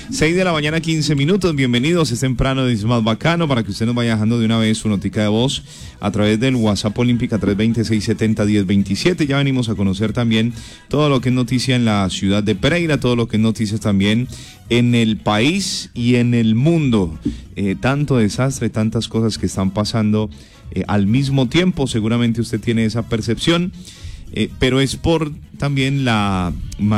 6 de la mañana, 15 minutos. Bienvenidos, es temprano, es más bacano para que usted nos vaya dejando de una vez su notica de voz a través del WhatsApp Olímpica 320-670-1027. Ya venimos a conocer también todo lo que es noticia en la ciudad de Pereira, todo lo que es noticias también en el país y en el mundo. Tanto desastre, tantas cosas que están pasando al mismo tiempo. Seguramente usted tiene esa percepción. Pero es por también la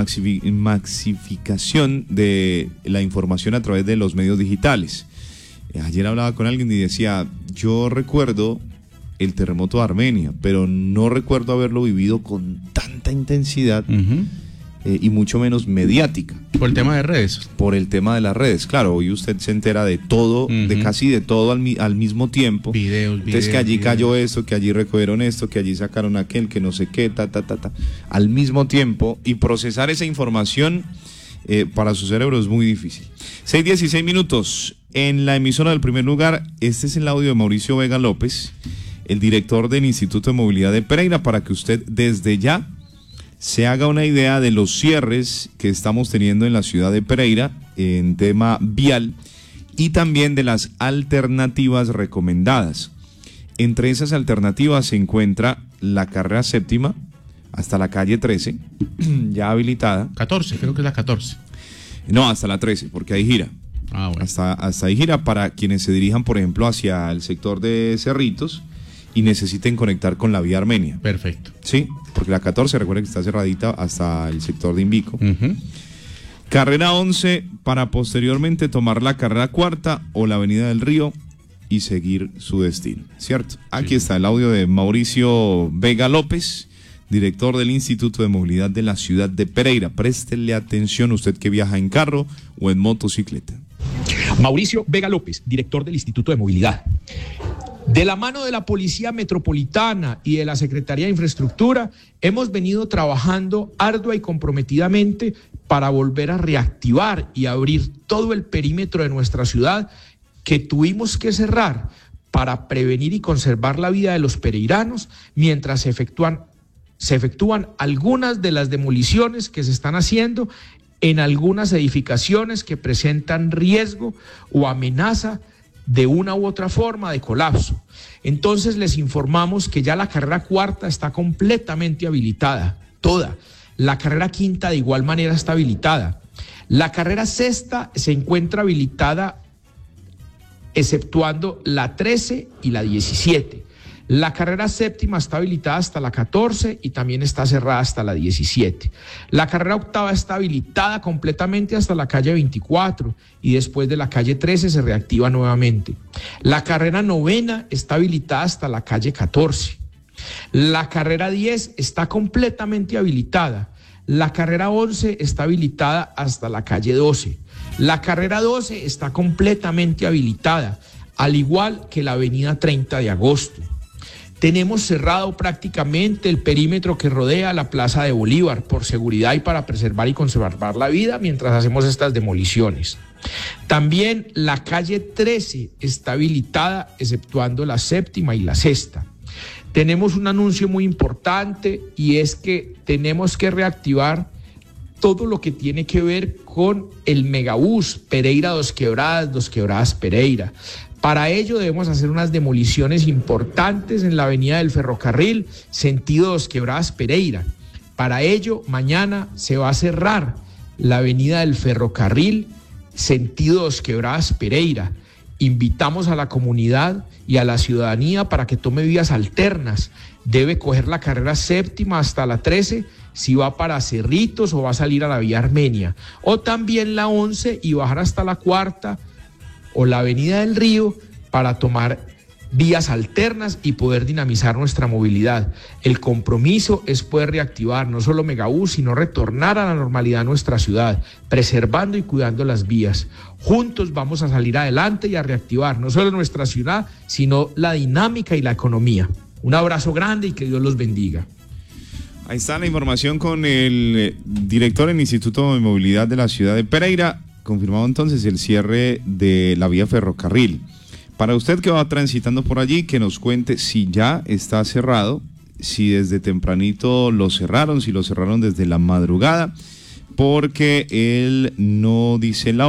maxificación de la información a través de los medios digitales. Ayer hablaba con alguien y decía, yo recuerdo el terremoto de Armenia, pero no recuerdo haberlo vivido con tanta intensidad y mucho menos mediática. Por el tema de redes. Por el tema de las redes, claro, hoy usted se entera de todo, de casi de todo al mismo tiempo. Entonces que allí cayó esto, que allí recogieron esto, que allí sacaron aquel, que no sé qué, al mismo tiempo, y procesar esa información para su cerebro es muy difícil. 6:16 minutos, en la emisora del primer lugar, este es el audio de Mauricio Vega López, el director del Instituto de Movilidad de Pereira, para que usted desde ya se haga una idea de los cierres que estamos teniendo en la ciudad de Pereira en tema vial y también de las alternativas recomendadas. Entre esas alternativas se encuentra la carrera séptima hasta la calle 13, ya habilitada. 14, creo que es la 14. No, hasta la 13, porque hay gira. Ah, bueno. Hasta ahí gira para quienes se dirijan, por ejemplo, hacia el sector de Cerritos y necesiten conectar con la vía Armenia. Perfecto. Sí, porque la 14, recuerden que está cerradita hasta el sector de Invico. Carrera 11 para posteriormente tomar la carrera cuarta o la avenida del Río y seguir su destino, ¿cierto? Aquí está el audio de Mauricio Vega López, director del Instituto de Movilidad de la ciudad de Pereira. Préstele atención usted que viaja en carro o en motocicleta. Mauricio Vega López, director del Instituto de Movilidad. De la mano de la Policía Metropolitana y de la Secretaría de Infraestructura, hemos venido trabajando ardua y comprometidamente para volver a reactivar y abrir todo el perímetro de nuestra ciudad que tuvimos que cerrar para prevenir y conservar la vida de los pereiranos mientras se efectúan algunas de las demoliciones que se están haciendo en algunas edificaciones que presentan riesgo o amenaza de una u otra forma de colapso. Entonces les informamos que ya la carrera cuarta está completamente habilitada, toda. La carrera quinta de igual manera está habilitada. La carrera sexta se encuentra habilitada exceptuando la 13 y la 17. La carrera séptima está habilitada hasta la 14 y también está cerrada hasta la 17. La carrera octava está habilitada completamente hasta la calle 24 y después de la calle 13 se reactiva nuevamente. La carrera novena está habilitada hasta la calle 14. La carrera 10 está completamente habilitada. La carrera 11 está habilitada hasta la calle 12. La carrera 12 está completamente habilitada, al igual que la avenida 30 de agosto. Tenemos cerrado prácticamente el perímetro que rodea la Plaza de Bolívar por seguridad y para preservar y conservar la vida mientras hacemos estas demoliciones. También la calle 13 está habilitada, exceptuando la séptima y la sexta. Tenemos un anuncio muy importante y es que tenemos que reactivar todo lo que tiene que ver con el megabús Pereira Dos Quebradas Pereira. Para ello debemos hacer unas demoliciones importantes en la avenida del Ferrocarril, sentido Dos Quebradas Pereira. Para ello, mañana se va a cerrar la avenida del Ferrocarril, sentido Dos Quebradas Pereira. Invitamos a la comunidad y a la ciudadanía para que tome vías alternas. Debe coger la carrera séptima hasta la 13 si va para Cerritos o va a salir a la vía Armenia. O también la 11 y bajar hasta la cuarta o la avenida del Río para tomar vías alternas y poder dinamizar nuestra movilidad. El compromiso es poder reactivar no solo Megabús, sino retornar a la normalidad a nuestra ciudad, preservando y cuidando las vías. Juntos vamos a salir adelante y a reactivar no solo nuestra ciudad, sino la dinámica y la economía. Un abrazo grande y que Dios los bendiga. Ahí está la información con el director del Instituto de Movilidad de la ciudad de Pereira. Confirmado entonces el cierre de la vía ferrocarril. Para usted que va transitando por allí, que nos cuente si ya está cerrado, si desde tempranito lo cerraron, si lo cerraron desde la madrugada, porque él no dice la